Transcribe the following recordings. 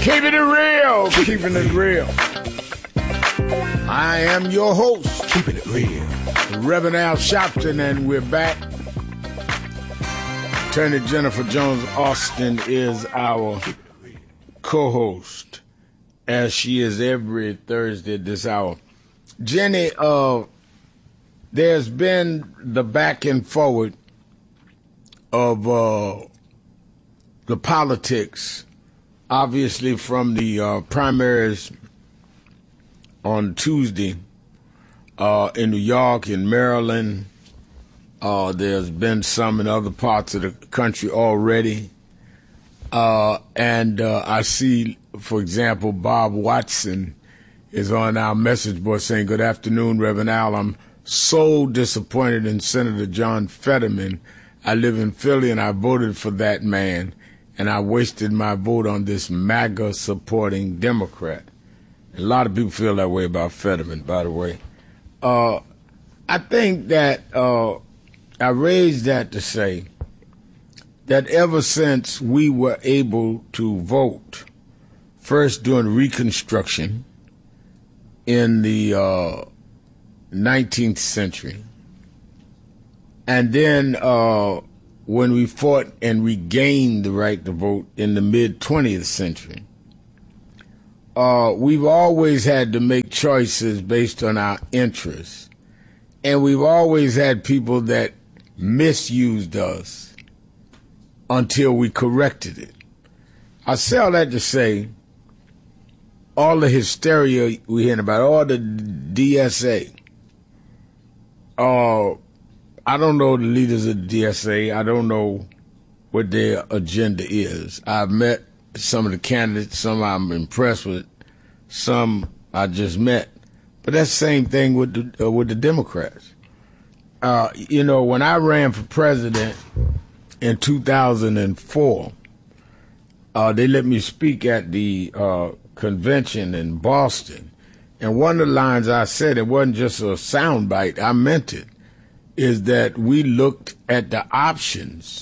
Keeping it real, keeping it real. I am your host, keeping it real, Reverend Al Sharpton, and we're back. Attorney Jennifer Jones Austin is our co-host, as she is every Thursday at this hour. Jenny, there's been the back and forward of the politics, obviously from the primaries on Tuesday in New York, in Maryland. There's been some in other parts of the country already. And I see, for example, Bob Watson is on our message board saying, "Good afternoon, Reverend Al. I'm so disappointed in Senator John Fetterman. I live in Philly and I voted for that man, and I wasted my vote on this MAGA-supporting Democrat." A lot of people feel that way about Fetterman, by the way. I think that I raised that to say that ever since we were able to vote, first during Reconstruction in the 19th century, and then when we fought and regained the right to vote in the mid-20th century, we've always had to make choices based on our interests. And we've always had people that misused us until we corrected it. I say all that to say, all the hysteria we're hearing about, all the DSA, I don't know the leaders of the DSA. I don't know what their agenda is. I've met some of the candidates, some I'm impressed with, some I just met. But that's the same thing with the Democrats. When I ran for president in 2004, they let me speak at the convention in Boston. And one of the lines I said, it wasn't just a soundbite, I meant it, is that we looked at the options.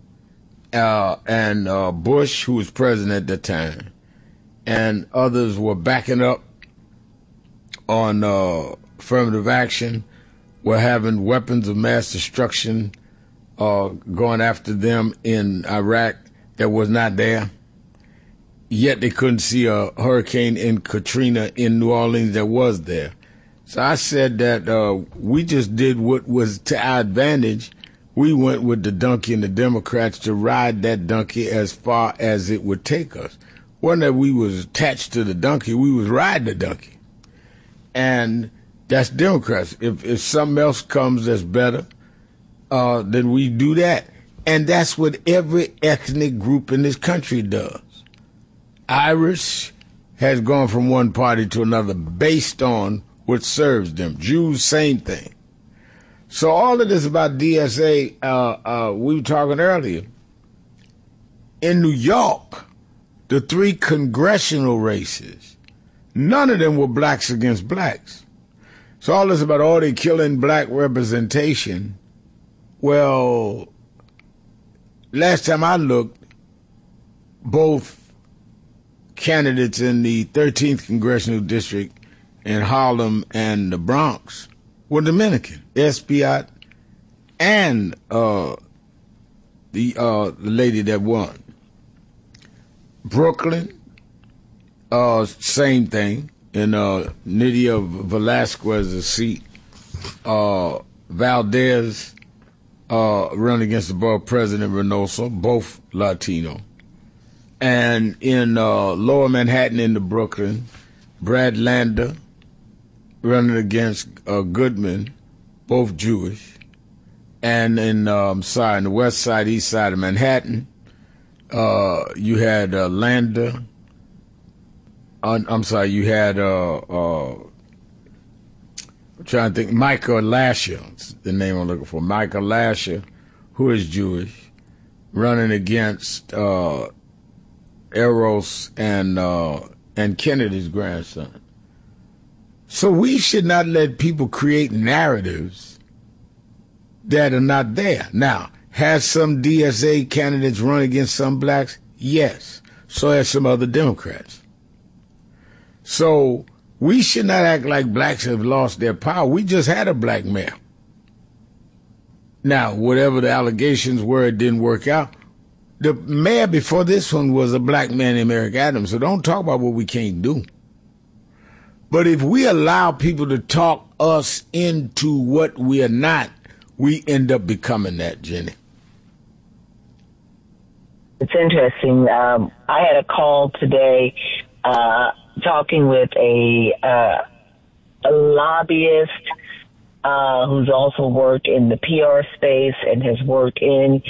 And Bush, who was president at the time, and others were backing up on affirmative action, were having weapons of mass destruction going after them in Iraq that was not there. Yet they couldn't see a hurricane in Katrina in New Orleans that was there. So I said that we just did what was to our advantage. We went with the donkey and the Democrats to ride that donkey as far as it would take us. Wasn't that we was attached to the donkey, we was riding the donkey. And that's Democrats. If something else comes that's better, then we do that. And that's what every ethnic group in this country does. Irish has gone from one party to another based on what serves them. Jews, same thing. So all of this about DSA, we were talking earlier. In New York, the 3 congressional races, none of them were blacks against blacks. So all this about, they killing black representation. Well, last time I looked, both candidates in the 13th congressional district in Harlem and the Bronx were Dominican, Espaillat, and the lady that won. Brooklyn, same thing, in Nydia Velasquez's seat. Valdez run against the borough president, Reynoso, both Latino. And in Lower Manhattan into Brooklyn, Brad Lander running against Goodman, both Jewish. And in the west side, east side of Manhattan, you had Lander. You had I'm trying to think, Michael Lasher, the name I'm looking for. Michael Lasher, who is Jewish, running against Eros and Kennedy's grandson. So we should not let people create narratives that are not there. Now, has some DSA candidates run against some blacks? Yes. So has some other Democrats. So we should not act like blacks have lost their power. We just had a black mayor. Now, whatever the allegations were, it didn't work out. The mayor before this one was a black man named Eric Adams, so don't talk about what we can't do. But if we allow people to talk us into what we are not, we end up becoming that, Jenny. It's interesting. I had a call today talking with a lobbyist who's also worked in the PR space and has worked in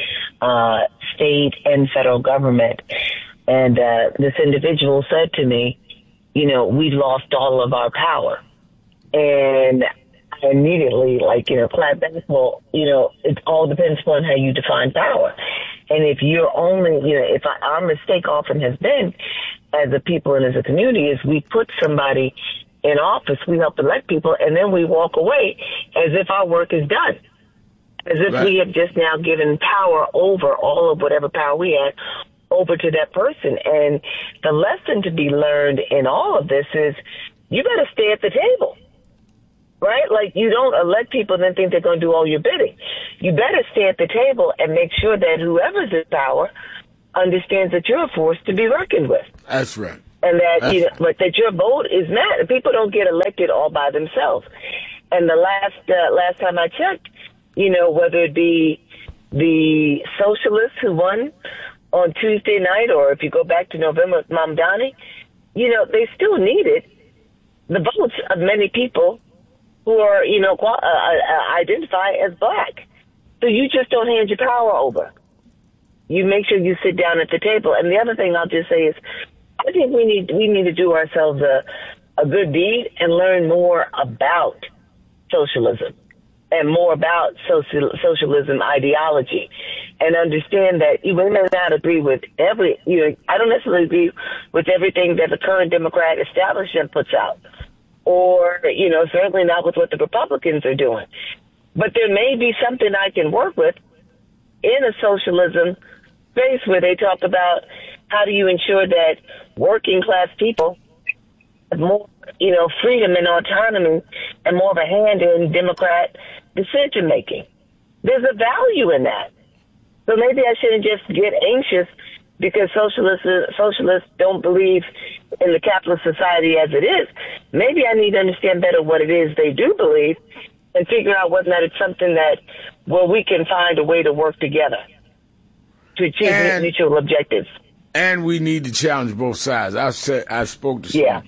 state and federal government. And this individual said to me, you know, we've lost all of our power. And I immediately, clap back, well, it all depends upon how you define power. And if you're only, if our mistake often has been, as a people and as a community, is we put somebody in office, we help elect people, and then we walk away as if our work is done. As if we have just now given power over all of whatever power we had over to that person. And the lesson to be learned in all of this is you better stay at the table, right? Like, you don't elect people and then think they're going to do all your bidding. You better stay at the table and make sure that whoever's in power understands that you're a force to be reckoned with. That's right. And that, that your vote is not, people don't get elected all by themselves. And the last time I checked, whether it be the socialists who won on Tuesday night, or if you go back to November with Mamdani, they still needed the votes of many people who are, identify as black. So you just don't hand your power over. You make sure you sit down at the table. And the other thing I'll just say is, I think we need to do ourselves a good deed and learn more about socialism and more about socialism ideology, and understand that we may not agree with I don't necessarily agree with everything that the current Democrat establishment puts out, or, certainly not with what the Republicans are doing. But there may be something I can work with in a socialism space where they talk about how do you ensure that working class people have more, freedom and autonomy and more of a hand in Democrat decision making. There's a value in that. So maybe I shouldn't just get anxious because socialists don't believe in the capitalist society as it is. Maybe I need to understand better what it is they do believe and figure out whether or not it's something that, we can find a way to work together to achieve mutual objectives. And we need to challenge both sides. I spoke to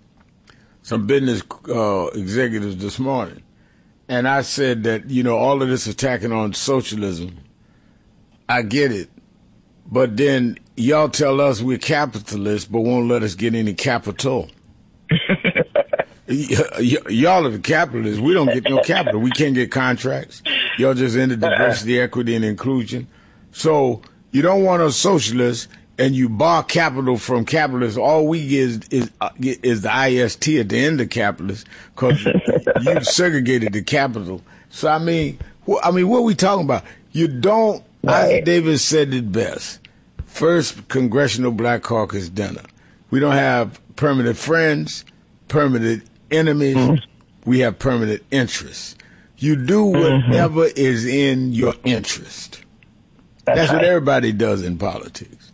some business executives this morning, and I said that, all of this attacking on socialism, I get it. But then y'all tell us we're capitalists, but won't let us get any capital. Y'all are the capitalists. We don't get no capital. We can't get contracts. Y'all just ended diversity, equity, and inclusion. So you don't want us socialists, and you bar capital from capitalists. All we get is the IST at the end of capitalists, because you segregated the capital. So I mean, what are we talking about? You don't. Isaac Davis said it best. First Congressional Black Caucus dinner. We don't have permanent friends, permanent enemies. We have permanent interests. You do whatever is in your interest. That's what everybody does in politics.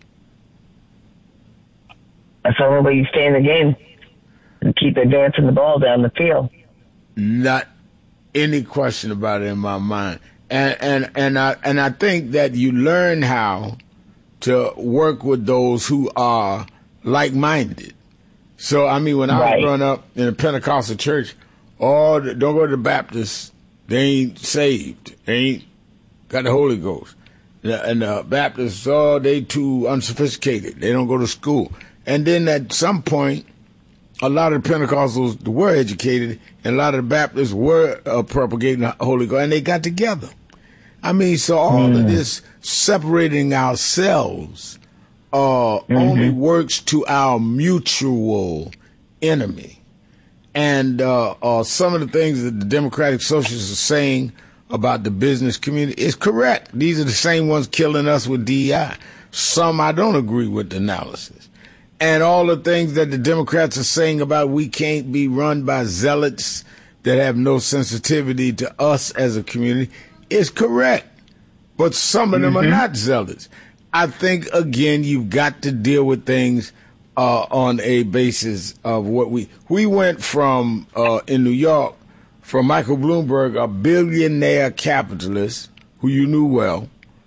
That's the only way you stay in the game and keep advancing the ball down the field. Not any question about it in my mind. And I think that you learn how to work with those who are like-minded. So, I mean, when I was growing up in a Pentecostal church, don't go to the Baptists. They ain't saved. They ain't got the Holy Ghost. And the Baptists, they too unsophisticated. They don't go to school. And then at some point, a lot of the Pentecostals were educated, and a lot of the Baptists were propagating the Holy Ghost, and they got together. I mean, so all of this separating ourselves only works to our mutual enemy. And some of the things that the Democratic Socialists are saying about the business community is correct. These are the same ones killing us with DEI. Some I don't agree with the analysis. And all the things that the Democrats are saying about we can't be run by zealots that have no sensitivity to us as a community is correct. But some of them are not zealots. I think, again, you've got to deal with things on a basis of what we went from, in New York, from Michael Bloomberg, a billionaire capitalist who you knew well,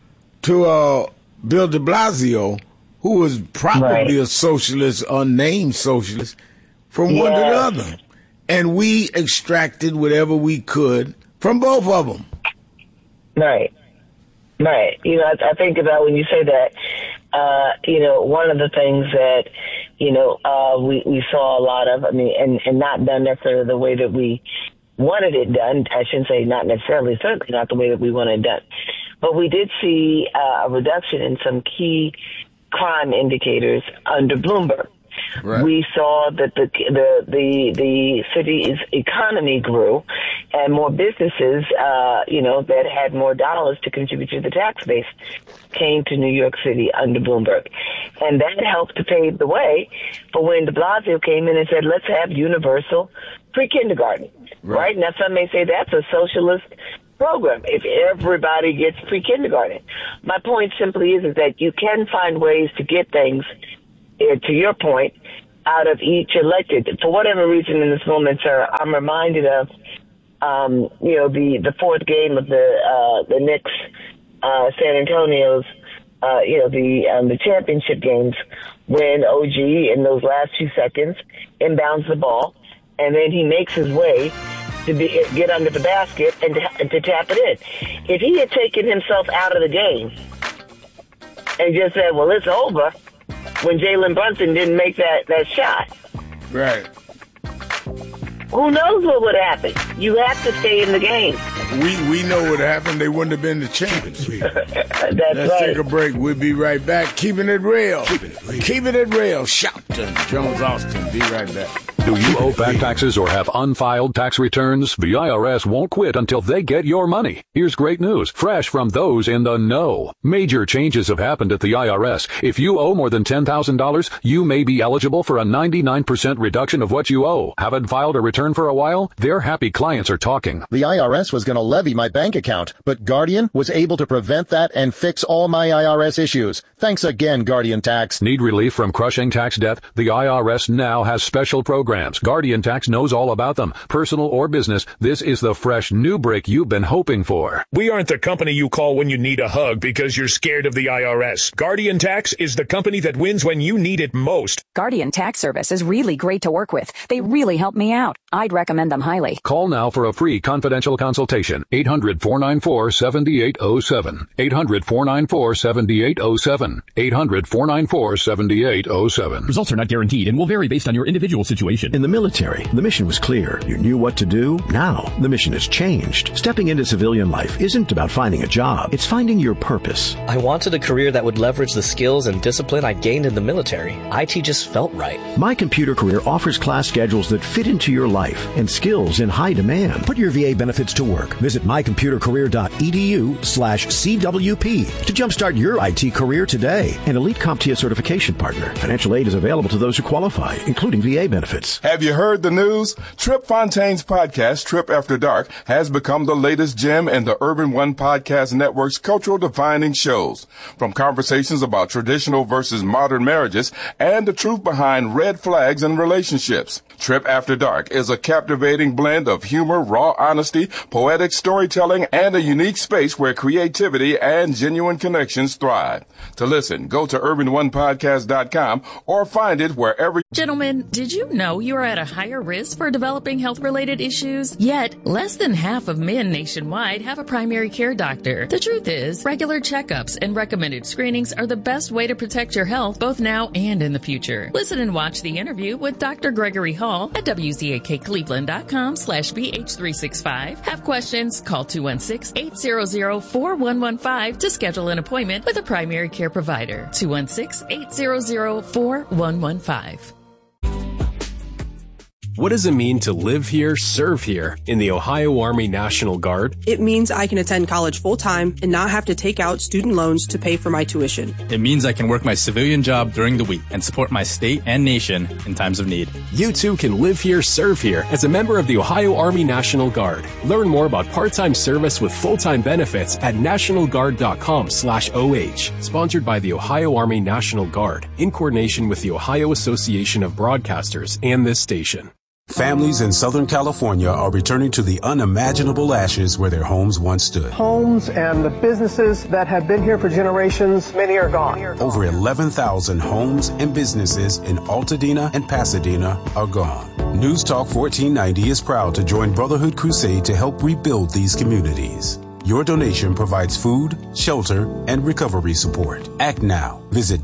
to Bill de Blasio, who was probably a socialist, unnamed socialist, from one to the other. And we extracted whatever we could from both of them. Right. You know, I think about when you say that, you know, one of the things that, you know, we saw a lot of, I mean, and not done necessarily the way that we wanted it done. I shouldn't say not necessarily, certainly not the way that we wanted it done. But we did see a reduction in some key crime indicators under Bloomberg. Right. We saw that the city's economy grew, and more businesses, you know, that had more dollars to contribute to the tax base came to New York City under Bloomberg, and that helped to pave the way for when de Blasio came in and said, "Let's have universal pre-kindergarten." Right? Now, some may say that's a socialist program if everybody gets pre-kindergarten. My point simply is that you can find ways to get things, to your point, out of each elected. For whatever reason in this moment, sir, I'm reminded of, you know, the fourth game of the Knicks, San Antonio's, you know, the championship games, when OG in those last few seconds inbounds the ball, and then he makes his way to get under the basket and to tap it in. If he had taken himself out of the game and just said, "Well, it's over," when Jalen Brunson didn't make that shot. Right. Who knows what would happen? You have to stay in the game. We know what happened. They wouldn't have been the champions. Let's take a break. We'll be right back. Keeping it real. Keeping it real. Shopton, Jones, Austin. Be right back. Do you owe back taxes or have unfiled tax returns? The IRS won't quit until they get your money. Here's great news, fresh from those in the know. Major changes have happened at the IRS. If you owe more than $10,000, you may be eligible for a 99% reduction of what you owe. Haven't filed a return for a while? Their happy clients are talking. The IRS was going to levy my bank account, but Guardian was able to prevent that and fix all my IRS issues. Thanks again, Guardian Tax. Need relief from crushing tax debt? The IRS now has special programs. Guardian Tax knows all about them. Personal or business, this is the fresh new break you've been hoping for. We aren't the company you call when you need a hug because you're scared of the IRS. Guardian Tax is the company that wins when you need it most. Guardian Tax Service is really great to work with. They really help me out. I'd recommend them highly. Call now for a free confidential consultation. 800-494-7807. 800-494-7807. 800-494-7807. Results are not guaranteed and will vary based on your individual situation. In the military, the mission was clear. You knew what to do. Now, the mission has changed. Stepping into civilian life isn't about finding a job. It's finding your purpose. I wanted a career that would leverage the skills and discipline I gained in the military. IT just felt right. My Computer Career offers class schedules that fit into your life and skills in high demand. Put your VA benefits to work. Visit mycomputercareer.edu/CWP to jumpstart your IT career today. An elite CompTIA certification partner. Financial aid is available to those who qualify, including VA benefits. Have you heard the news? Trip Fontaine's podcast, Trip After Dark, has become the latest gem in the Urban One Podcast Network's cultural defining shows. From conversations about traditional versus modern marriages and the truth behind red flags in relationships. Trip After Dark is a captivating blend of humor, raw honesty, poetic storytelling, and a unique space where creativity and genuine connections thrive. To listen, go to urbanonepodcast.com or find it wherever. Gentlemen, did you know you are at a higher risk for developing health-related issues? Yet, less than half of men nationwide have a primary care doctor. The truth is, regular checkups and recommended screenings are the best way to protect your health both now and in the future. Listen and watch the interview with Dr. Gregory Hall at WZAKCleveland.com/BH365. Have questions? Call 216-800-4115 to schedule an appointment with a primary care provider. 216-800-4115. What does it mean to live here, serve here in the Ohio Army National Guard? It means I can attend college full-time and not have to take out student loans to pay for my tuition. It means I can work my civilian job during the week and support my state and nation in times of need. You too can live here, serve here as a member of the Ohio Army National Guard. Learn more about part-time service with full-time benefits at nationalguard.com/OH. Sponsored by the Ohio Army National Guard in coordination with the Ohio Association of Broadcasters and this station. Families in Southern California are returning to the unimaginable ashes where their homes once stood. Homes and the businesses that have been here for generations, many are gone. Over 11,000 homes and businesses in Altadena and Pasadena are gone. News Talk 1490 is proud to join Brotherhood Crusade to help rebuild these communities. Your donation provides food, shelter, and recovery support. Act now. Visit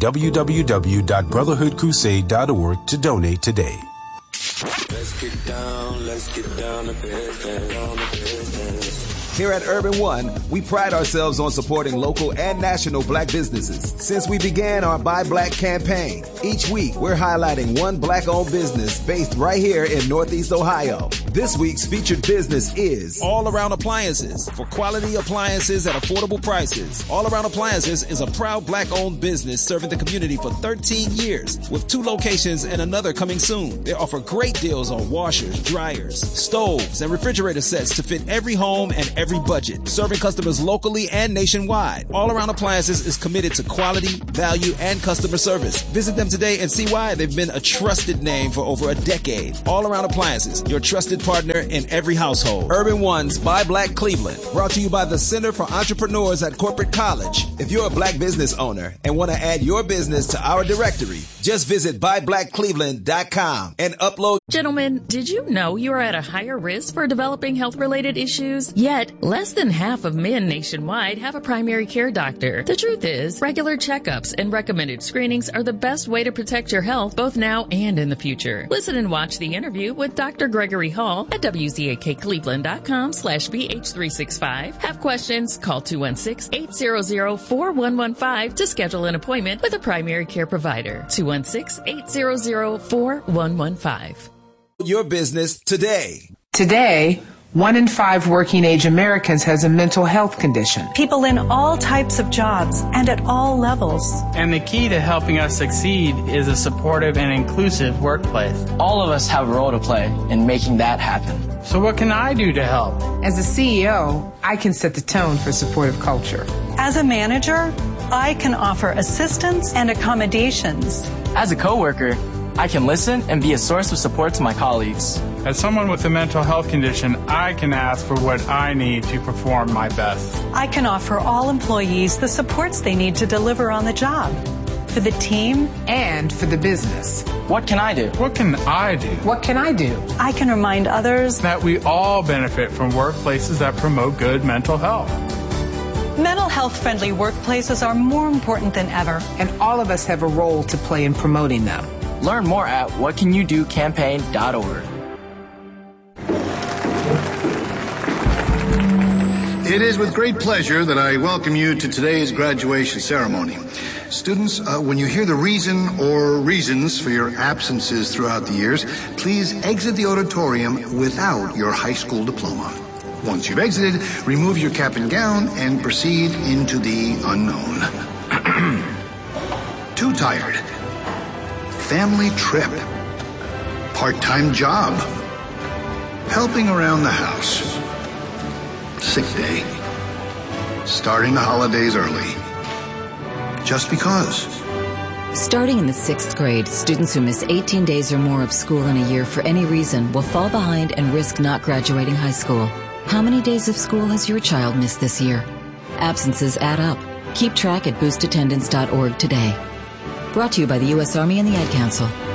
www.brotherhoodcrusade.org to donate today. Let's get down to business. Here at Urban One, we pride ourselves on supporting local and national black businesses. Since we began our Buy Black campaign, each week we're highlighting one black-owned business based right here in Northeast Ohio. This week's featured business is All Around Appliances, for quality appliances at affordable prices. All Around Appliances is a proud black-owned business serving the community for 13 years, with 2 locations and another coming soon. They offer great deals on washers, dryers, stoves, and refrigerator sets to fit every home and every budget, serving customers locally and nationwide. All Around Appliances is committed to quality, value, and customer service. Visit them today and see why they've been a trusted name for over a decade. All Around Appliances, your trusted partner in every household. Urban One's Buy Black Cleveland, brought to you by the Center for Entrepreneurs at Corporate College. If you're a black business owner and want to add your business to our directory, just visit buyblackcleveland.com and upload. Gentlemen, did you know you are at a higher risk for developing health-related issues? Yet, less than half of men nationwide have a primary care doctor. The truth is, regular checkups and recommended screenings are the best way to protect your health both now and in the future. Listen and watch the interview with Dr. Gregory Hall at WZAKCleveland.com/BH365. Have questions? Call 216-800-4115 to schedule an appointment with a primary care provider. 216-800-4115. Your business today. Today, 1 in 5 working-age Americans has a mental health condition. People in all types of jobs and at all levels. And the key to helping us succeed is a supportive and inclusive workplace. All of us have a role to play in making that happen. So what can I do to help? As a CEO, I can set the tone for supportive culture. As a manager, I can offer assistance and accommodations. As a coworker, I can listen and be a source of support to my colleagues. As someone with a mental health condition, I can ask for what I need to perform my best. I can offer all employees the supports they need to deliver on the job. For the team and for the business. What can I do? What can I do? What can I do? I can remind others that we all benefit from workplaces that promote good mental health. Mental health-friendly workplaces are more important than ever. And all of us have a role to play in promoting them. Learn more at whatcanyoudocampaign.org. It is with great pleasure that I welcome you to today's graduation ceremony. Students, when you hear the reason or reasons for your absences throughout the years, please exit the auditorium without your high school diploma. Once you've exited, remove your cap and gown and proceed into the unknown. Too tired. Family trip. Part-time job. Helping around the house. Sick day. Starting the holidays early. Just because. Starting in the 6th grade, students who miss 18 days or more of school in a year for any reason will fall behind and risk not graduating high school. How many days of school has your child missed this year? Absences add up. Keep track at boostattendance.org today. Brought to you by the U.S. Army and the Ad Council.